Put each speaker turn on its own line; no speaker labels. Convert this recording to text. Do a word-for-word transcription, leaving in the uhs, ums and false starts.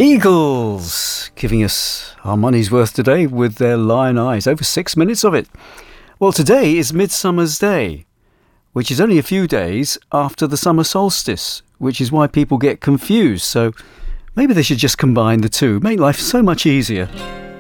Eagles giving us our money's worth today with their Lion Eyes, over six minutes of it. Well, today is Midsummer's Day, which is only a few days after the summer solstice, which is why people get confused. So maybe they should just combine the two, make life so much easier.